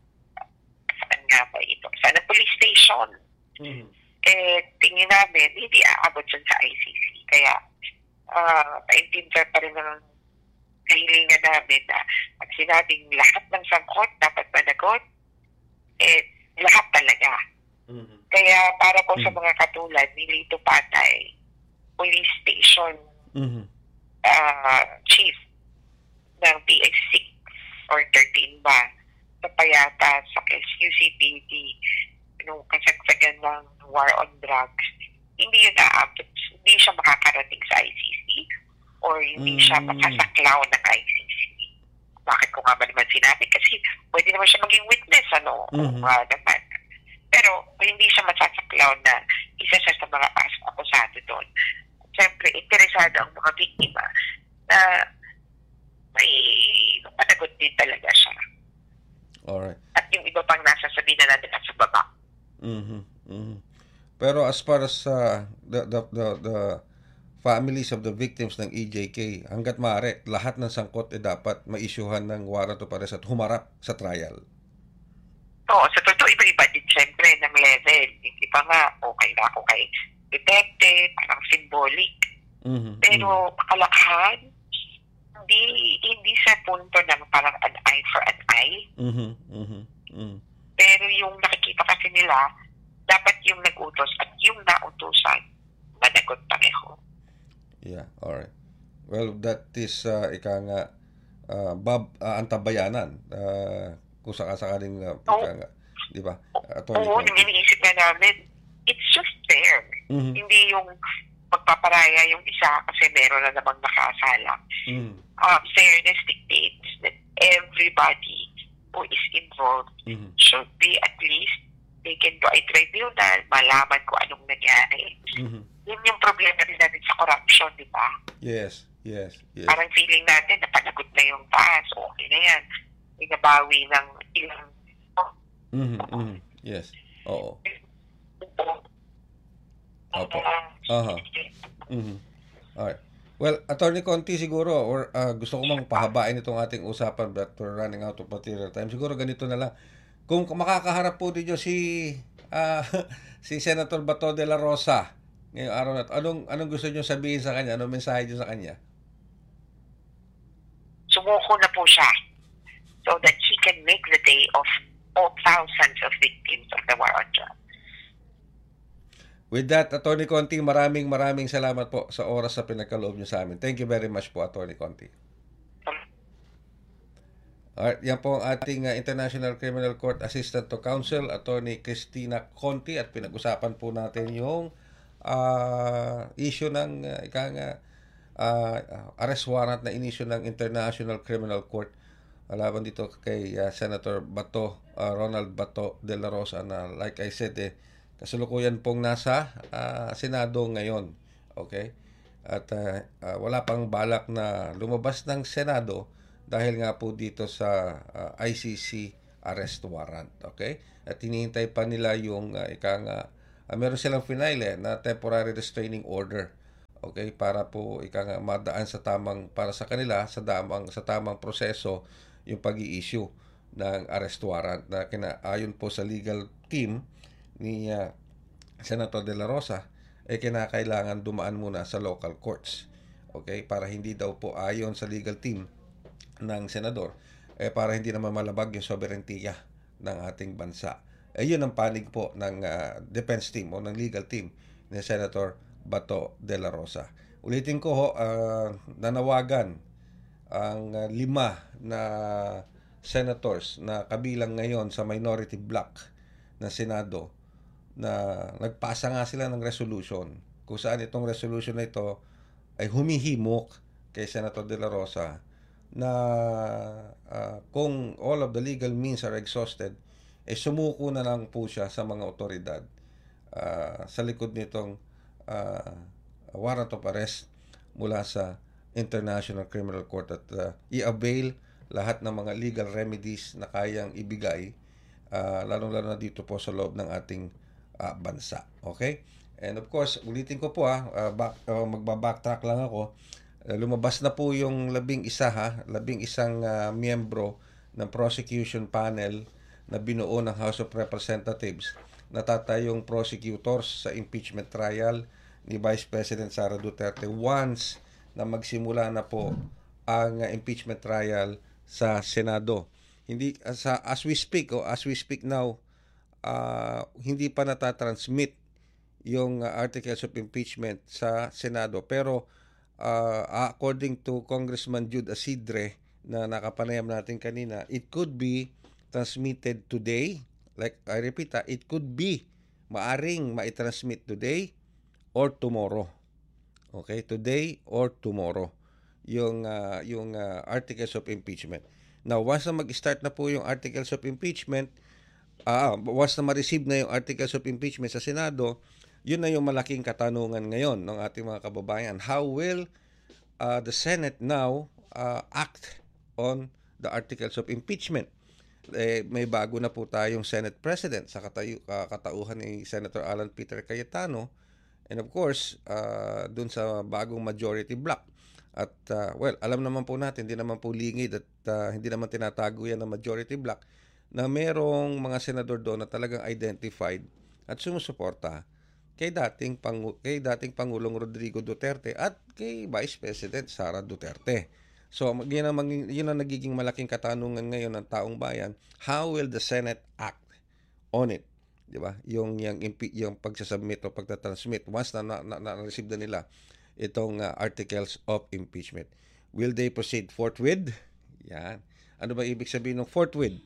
saan nga ba ito? Sana police station. Mm-hmm. Eh, tingin namin, hindi aabot dyan sa I C C. Kaya, uh, paintindihan pa rin ng kahilingan namin na pag sinabing lahat ng sangkot dapat managot, eh, lahat talaga. Mm-hmm. Kaya para po sa mga katulad ni Lito Patay, police station Mm-hmm. uh, chief ng P H six or thirteen ba, sa Payata, sa U C P D, nung kasagsagan ng war on drugs, hindi yun naabot, hindi siya makakarating sa I C C or hindi siya masasaklaw ng I C C. Bakit ko nga ba naman sinabi? Kasi pwede naman siya maging witness, ano, Mhm. uh, naman. Pero hindi siya masasaklaw na isa siya sa mga akusado doon. Siyempre, interesado ang mga biktima na may managot din talaga siya. Alright. At yung iba pang nasa sabihin na natin at sa baba. Mm-hmm. Mm-hmm. Pero as far as uh, the, the the the families of the victims ng E J K, hanggat maaari, lahat ng sangkot ay dapat ma-issuehan ng warrant of arrest at humarap sa trial. Oo, sa totoo, iba-iba din siyempre ng level. Yung iba nga, okay na ako kay detective, parang symbolic. Mm-hmm. Pero kalakhan, hindi, hindi sa punto ng parang an eye for an eye. Mm-hmm. Mm-hmm. Mm-hmm. Pero yung nakikita kasi nila, dapat yung nag-utos at yung nautusan, managot pareho. Yeah, alright. Well, that is, uh, ika nga, uh, Bob, uh, antabayanan. Uh, kung sakasakaling, uh, ika nga, di ba? Attorney Oo, Conti. yung iniisip na namin, it's just fair. Mhm. Hindi yung magpaparaya yung isa kasi meron na namang nakasala. Mm-hmm. Uh, fairness dictates that everybody who is involved Mm-hmm. should be at least taken to a tribunal, malaman kung anong nangyari. Mm-hmm. Yun yung problema din natin sa corruption, di ba? Yes, yes, yes. Parang feeling natin na panagot na yung taas, okay na yan. Inabawi ng ilang Mm-hmm. Mm-hmm. Yes. Oo. Opo. Aha. Mhm. Alright. Well, Attorney Conti siguro, or uh, gusto ko mang pahabain itong ating usapan but we're running out of material time. Siguro ganito na lang. Kung makakaharap po ninyo si uh, si Senator Bato de la Rosa ngayong araw na ito, anong, anong gusto nyo sabihin sa kanya? Anong mensahe nyo sa kanya? Sumuko na po siya so that he can make the day of all thousands of victims of the war on drugs. With that, Attorney Conti, maraming maraming salamat po sa oras na pinagkaloob nyo sa amin. Thank you very much po, Attorney Conti. Alright, yan po ang ating uh, International Criminal Court Assistant to Counsel, Attorney Cristina Conti, at pinag-usapan po natin yung uh, issue ng uh, ika nga, uh, arrest warrant na inisyu ng International Criminal Court laban dito kay uh, Senator Bato, uh, Ronald Bato de la Rosa na like I said eh, kasalukuyan pong nasa uh, Senado ngayon. Okay? At uh, uh, wala pang balak na lumabas ng Senado dahil nga po dito sa uh, I C C arrest warrant. Okay? At hinihintay pa nila yung uh, ika nga, uh, meron silang finale na temporary restraining order. Okay? Para po ika nga madaan sa tamang, para sa kanila, sa tamang, sa tamang proseso yung pag-i-issue ng arrest warrant na kinaayon po sa legal team ni uh, Senator De La Rosa ay eh, kinakailangan dumaan muna sa local courts. Okay? Para hindi daw po ayon sa legal team ng senador, eh para hindi naman malabag yung soberentiya ng ating bansa. Eh yun ang panig po ng uh, defense team o ng legal team ni Senator Bato de la Rosa. Ulitin ko ho, uh, nanawagan ang uh, lima na senators na kabilang ngayon sa minority bloc ng Senado na nagpasa nga sila ng resolution kung saan itong resolution na ito ay humihimok kay Senator De La Rosa na uh, kung all of the legal means are exhausted, eh sumuko na lang po siya sa mga otoridad uh, sa likod nitong uh, warrant of arrest mula sa International Criminal Court at uh, i-avail lahat ng mga legal remedies na kayang ibigay uh, lalong-lalo na dito po sa loob ng ating uh, bansa. Okay? And of course, ulitin ko po ha, uh, back, uh, magbabacktrack lang ako. Uh, lumabas na po yung labing isa ha, labing isang uh, miyembro ng prosecution panel na binuo ng House of Representatives na tatayong prosecutors sa impeachment trial ni Vice President Sara Duterte once na magsimula na po ang uh, impeachment trial sa Senado. Hindi uh, sa as we speak o oh, as we speak now, uh, hindi pa natatransmit yung uh, articles of impeachment sa Senado, pero uh, according to Congressman Jude Asidre na nakapanayam natin kanina, it could be transmitted today. Like I repeat, uh, it could be maaring maitransmit today or tomorrow. Okay, today or tomorrow yung uh, yung uh, articles of impeachment. Now, once na mag-start na po yung articles of impeachment, ah, uh, once na ma-receive na yung articles of impeachment sa Senado, yun na yung malaking katanungan ngayon ng ating mga kababayan. How will uh, the Senate now uh, act on the articles of impeachment? Eh, may bago na po tayong Senate President sa katayu, uh, katauhan ni Senator Alan Peter Cayetano. And of course, uh, dun sa bagong majority block. At uh, well, alam naman po natin, hindi naman po lingid at uh, hindi naman tinatago yan ng majority block na merong mga senador doon na talagang identified at sumusuporta kay dating, Pangu- kay dating Pangulong Rodrigo Duterte at kay Vice President Sara Duterte. So, yun ang, yun ang nagiging malaking katanungan ngayon ng taong bayan. How will the Senate act on it? Di ba? Yung yung yung pagsasubmit o pagtatransmit once na na-receive na, na, na nila itong uh, articles of impeachment. Will they proceed forthwith? Yan. Ano ba ibig sabihin ng forthwith?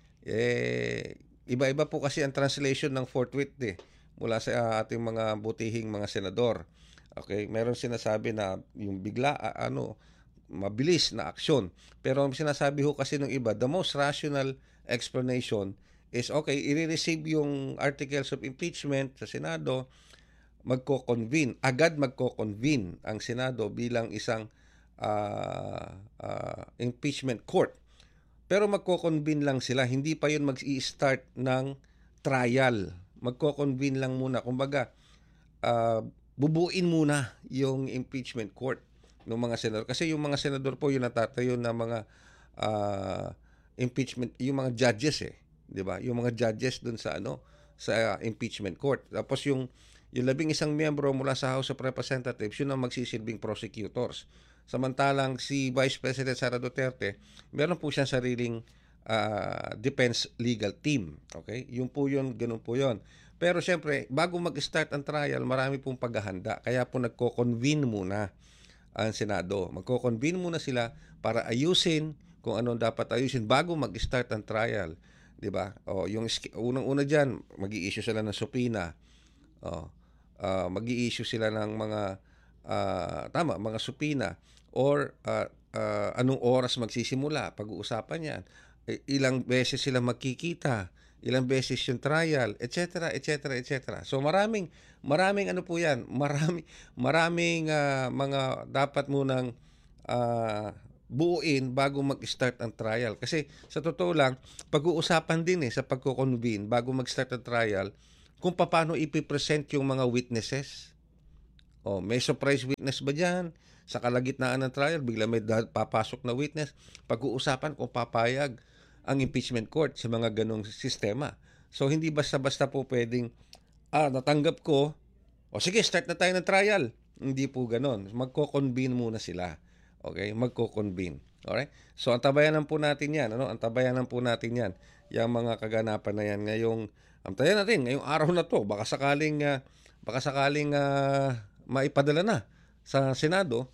Eh iba-iba po kasi ang translation ng forthwith eh mula sa uh, ating mga butihing mga senador. Okay, meron sinasabi na yung bigla uh, ano mabilis na aksyon. Pero ang sinasabi ho kasi ng iba, the most rational explanation is okay, i-receive yung articles of impeachment sa Senado, magko-convene, agad magko-convene ang Senado bilang isang uh, uh, impeachment court. Pero magko-convene lang sila, hindi pa yun mag-i-start ng trial. Magko-convene lang muna. Kumbaga, uh, bubuin muna yung impeachment court ng mga senador. Kasi yung mga senador po, yung natatayo na mga uh, impeachment, yung mga judges eh. 'Di ba? Yung mga judges dun sa ano sa uh, impeachment court. Tapos yung yung labing isang miyembro mula sa House of Representatives, yun ang magsisilbing prosecutors. Samantalang si Vice President Sara Duterte, meron po siyang sariling uh, defense legal team. Okay? Yung po yun, ganun po yun. Pero syempre, bago mag-start ang trial, marami pong paghahanda. Kaya po nagko-convene muna ang Senado. Magko-convene muna sila para ayusin kung anong dapat ayusin bago mag-start ang trial. 'Di ba? Oh, yung unang-una diyan, magi-issue sila ng subpoena. Oh, uh, magi-issue sila ng mga uh, tama, mga supina, or uh, uh, anong oras magsisimula, pag-uusapan yan, ilang beses sila magkikita, ilang beses yung trial, et cetera, et cetera, et cetera. So maraming maraming ano po 'yan, marami maraming uh, mga dapat munang uh, buuin bago mag-start ang trial. Kasi sa totoo lang, pag-uusapan din eh sa pagko-convene bago mag-start ang trial kung paano ipipresent yung mga witnesses. Oh, may surprise witness ba diyan? Sa kalagitnaan ng trial, bigla may papasok na witness. Pag-uusapan kung papayag ang impeachment court sa mga ganong sistema. So, hindi basta-basta po pwedeng, ah, natanggap ko, o sige, start na tayo ng trial. Hindi po ganon. Magko-convene muna sila. Okay? Magko-convene. Alright? So, antabayanan po natin yan. Ano? Antabayanan po natin yan. Yung mga kaganapan na yan. Ngayong, antabayan natin, ngayong araw na to, baka sakaling, uh, baka sakaling uh, maipadala na sa Senado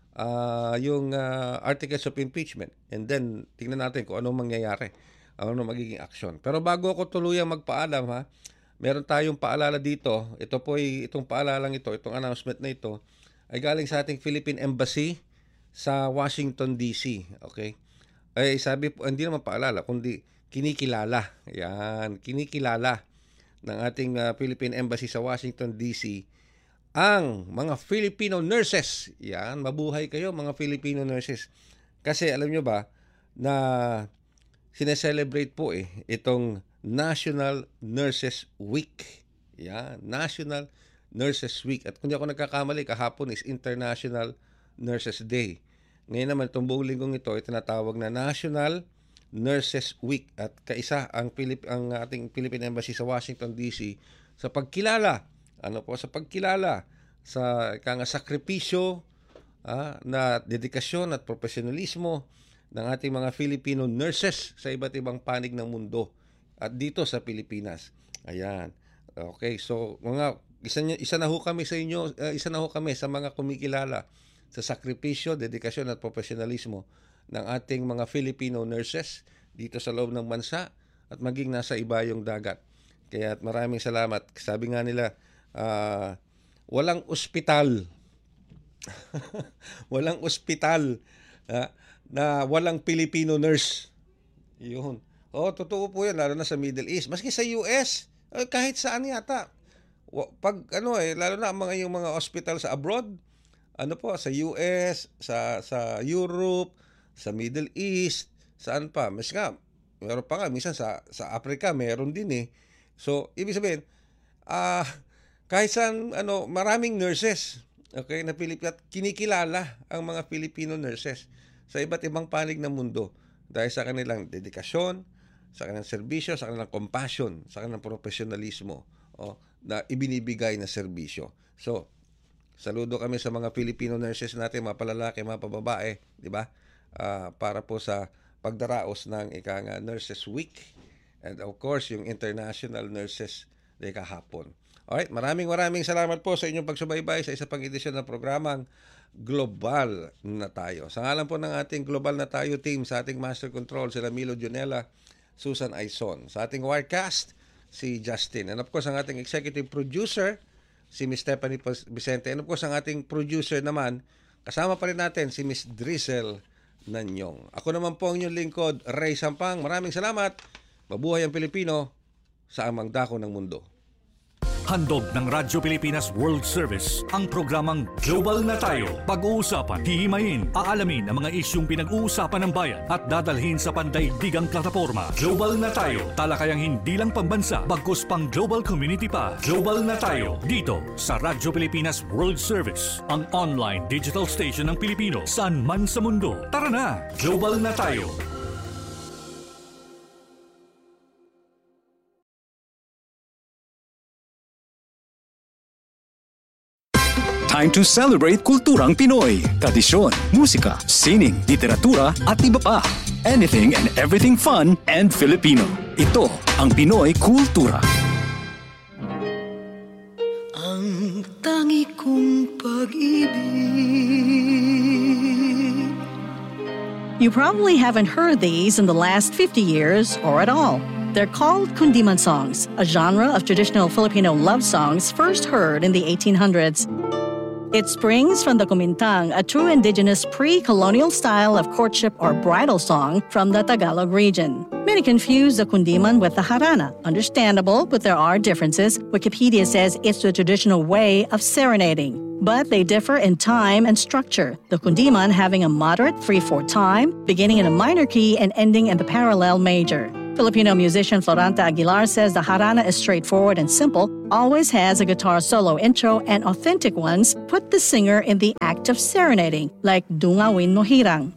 uh, yung uh, articles of impeachment, and then tingnan natin kung anong mangyayari, ano magiging action. Pero bago ako tuluyang magpaalam, ha, meron tayong paalala dito. Ito po ay itong paalalang ito, itong announcement na ito ay galing sa ating Philippine Embassy sa Washington D C. Okay? Ay sabi po, hindi naman paalala kundi kinikilala. Yan, kinikilala ng ating uh, Philippine Embassy sa Washington D C ang mga Filipino nurses. Yan, mabuhay kayo mga Filipino nurses. Kasi alam nyo ba na sineselebrate po eh itong National Nurses Week. Yan, National Nurses Week. At kung di ako nagkakamali, kahapon is International Nurses Day. Ngayon naman, itong buong linggong ito ay tinatawag na National Nurses Week. At kaisa ang, Pilip, ang ating Philippine Embassy sa Washington D C sa pagkilala Ano po sa pagkilala sa kanga sakripisyo ah, na dedikasyon at profesionalismo ng ating mga Filipino nurses sa iba't ibang panig ng mundo at dito sa Pilipinas. Ayan. Okay, so mga isa, isa na ho kami sa inyo, uh, isa na ho kami sa mga kumikilala sa sakripisyo, dedikasyon at profesionalismo ng ating mga Filipino nurses dito sa loob ng bansa at maging nasa ibayong dagat. Kaya maraming salamat. Sabi nga nila, Uh, walang ospital walang ospital uh, na walang Filipino nurse. Yun. Oh, totoo po yan, lalo na sa Middle East. Maski sa U S, eh, kahit saan yata. Pag ano eh, lalo na mga yung mga hospital sa abroad, ano po, sa U S, sa sa Europe, sa Middle East, saan pa? Mas nga, meron pa nga, minsan sa, sa Africa, meron din eh. So, ibig sabihin, ah, uh, kahit saan, ano, maraming nurses, okay, na Pilipino, at kinikilala ang mga Filipino nurses sa iba't ibang panig ng mundo dahil sa kanilang dedikasyon, sa kanilang serbisyo, sa kanilang compassion, sa kanilang profesionalismo, oh, na ibinibigay na serbisyo. So, saludo kami sa mga Filipino nurses natin, mga palalaki, mga pababae, di ba? Uh, para po sa pagdaraos ng ikang uh, Nurses Week, and of course, yung International Nurses Day kahapon. Alright, maraming maraming salamat po sa inyong pagsubaybay sa isa pang edisyon ng programang Global na Tayo. Sa ngalan po ng ating Global na Tayo team, sa ating Master Control, sila Milo Junela, Susan Aison. Sa ating Wirecast, si Justin. And of course, ang ating Executive Producer, si Miss Stephanie Vicente. And of course, ang ating producer naman, kasama pa rin natin si Miss Drizzle Nanyong. Ako naman po ang inyong lingkod, Ray Sampang. Maraming salamat. Mabuhay ang Pilipino sa amang dako ng mundo. Handog ng Radyo Pilipinas World Service ang programang Global na Tayo. Pag-uusapan, hihimayin, aalamin ang mga isyung pinag-uusapan ng bayan at dadalhin sa pandaigdigang plataforma. Global na Tayo, talakayang hindi lang pambansa, bagkus pang global community pa. Global na Tayo, dito sa Radyo Pilipinas World Service, ang online digital station ng Pilipino saan man sa mundo. Tara na, Global na Tayo. Time to celebrate kulturang Pinoy. Tradisyon, musika, sining, literatura at iba pa. Anything and everything fun and Filipino. Ito ang Pinoy Kultura. Ang tangi kong pag-ibig. You probably haven't heard these in the last fifty years or at all. They're called kundiman songs, a genre of traditional Filipino love songs first heard in the eighteen hundreds. It springs from the kumintang, a true indigenous pre-colonial style of courtship or bridal song from the Tagalog region. Many confuse the kundiman with the harana. Understandable, but there are differences. Wikipedia says it's the traditional way of serenading, but they differ in time and structure. The kundiman having a moderate three four time, beginning in a minor key and ending in the parallel major. Filipino musician Floranta Aguilar says the harana is straightforward and simple, always has a guitar solo intro, and authentic ones put the singer in the act of serenading, like Dungawin Mo Hirang.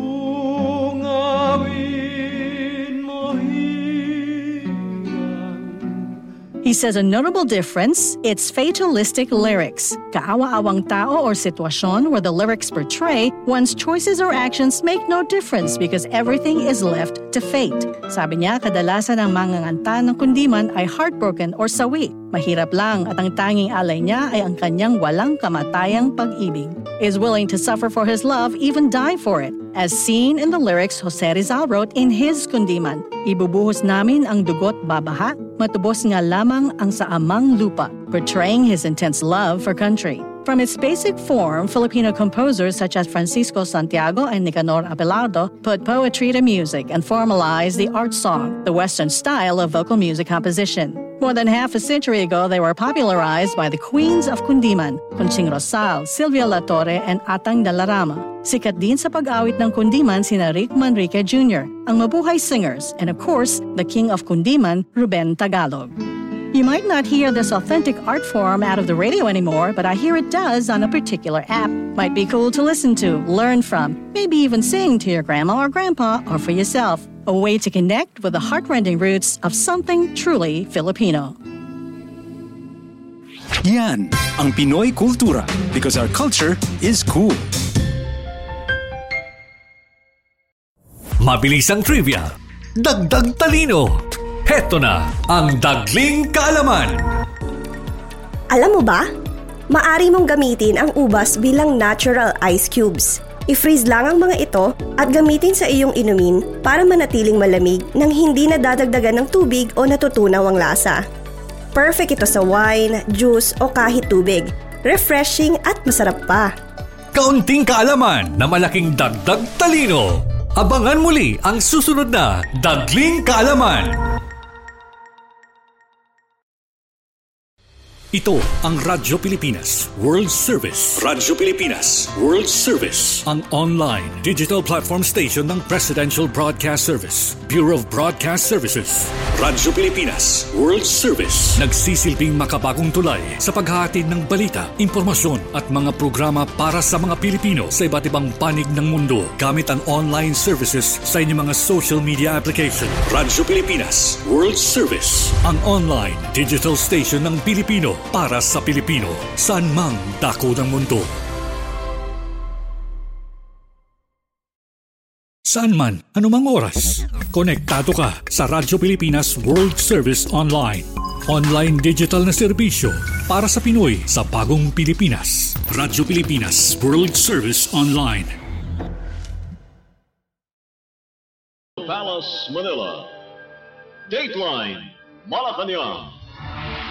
He says a notable difference, it's fatalistic lyrics. Kaawa-awang tao or sitwasyon where the lyrics portray one's choices or actions make no difference because everything is left to fate. Sabi niya, kadalasan ang manganganta ng kundiman ay heartbroken or sawi. Mahirap lang at ang tanging alay niya ay ang kanyang walang kamatayang pag-ibig. Is willing to suffer for his love, even die for it. As seen in the lyrics Jose Rizal wrote in his kundiman, ibubuhos namin ang dugot babaha, matubos nga lamang ang sa amang lupa, portraying his intense love for country. From its basic form, Filipino composers such as Francisco Santiago and Nicanor Abelardo put poetry to music and formalized the art song, the Western style of vocal music composition. More than half a century ago, they were popularized by the queens of kundiman, Conching Rosal, Silvia La Torre, and Atang Dalarama. Sikat din sa pag-awit ng kundiman sina Rick Manrique Junior, ang mabuhay singers, and of course, the king of kundiman, Ruben Tagalog. You might not hear this authentic art form out of the radio anymore, but I hear it does on a particular app. Might be cool to listen to, learn from, maybe even sing to your grandma or grandpa or for yourself. A way to connect with the heart-rending roots of something truly Filipino. Yan ang Pinoy Kultura because our culture is cool. Mabilis ang trivia, dagdag talino. Heto na ang Dagling Kaalaman. Alam mo ba? Maari mong gamitin ang ubas bilang natural ice cubes. I-freeze lang ang mga ito at gamitin sa iyong inumin para manatiling malamig nang hindi nadadagdagan ng tubig o natutunaw ang lasa. Perfect ito sa wine, juice o kahit tubig. Refreshing at masarap pa. Kaunting kaalaman na malaking dagdag talino. Abangan muli ang susunod na Dagling Kaalaman. Ito ang Radyo Pilipinas World Service. Radyo Pilipinas World Service. Ang online digital platform station ng Presidential Broadcast Service, Bureau of Broadcast Services. Radyo Pilipinas World Service. Nagsisilbing makabagong tulay sa paghahatid ng balita, impormasyon at mga programa para sa mga Pilipino sa iba't ibang panig ng mundo gamit ang online services sa inyong mga social media application. Radyo Pilipinas World Service. Ang online digital station ng Pilipino para sa Pilipino, saan mang dako ng mundo. Saan man, anumang oras, konektado ka sa Radyo Pilipinas World Service Online. Online digital na serbisyo para sa Pinoy sa bagong Pilipinas. Radyo Pilipinas World Service Online. Palace, Manila. Dateline, Malacanang.